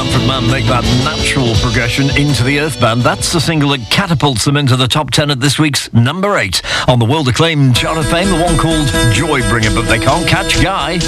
Manfred Mann make that natural progression into the Earth Band. That's the single that catapults them into the top 10 at this week's number 8 on the world-acclaimed chart of fame, the one called Joy Bringer. But they can't catch Guy.